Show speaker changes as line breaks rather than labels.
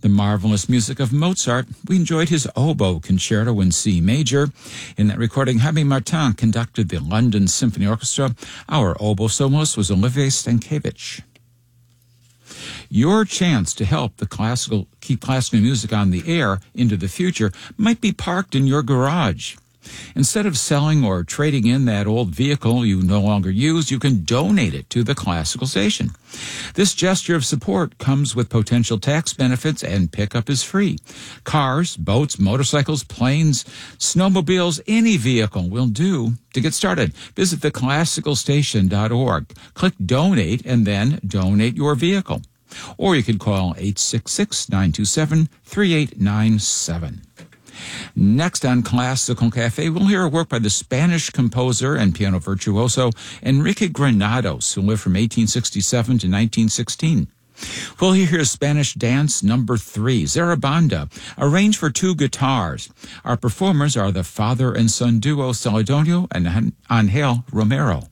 the marvelous music of Mozart, we enjoyed his oboe concerto in C major. In that recording, Jaime Martin conducted the London Symphony Orchestra. Our oboe soloist was Olivier Stankiewicz. Your chance to help keep classical music on the air into the future might be parked in your garage. Instead of selling or trading in that old vehicle you no longer use, you can donate it to the classical station. This gesture of support comes with potential tax benefits, and pickup is free. Cars, boats, motorcycles, planes, snowmobiles, any vehicle will do. To get started, visit theclassicalstation.org. Click Donate and then donate your vehicle. Or you can call 866-927-3897. Next on Classical Cafe, we'll hear a work by the Spanish composer and piano virtuoso Enrique Granados, who lived from 1867 to 1916. We'll hear Spanish Dance No. 3, Zarabanda, arranged for 2 guitars. Our performers are the father and son duo Celedonio and Angel Romero.